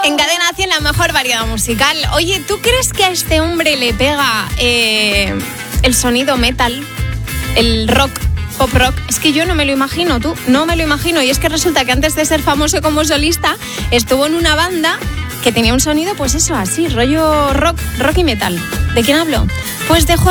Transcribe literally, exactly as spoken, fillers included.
En Cadena cien, la mejor variedad musical. Oye, ¿tú crees que a este hombre le pega eh, el sonido metal, el rock, pop rock? Es que yo no me lo imagino, tú, no me lo imagino. Y es que resulta que antes de ser famoso como solista, estuvo en una banda que tenía un sonido, pues eso, así, rollo rock, rock y metal. ¿De quién hablo? Pues de Juan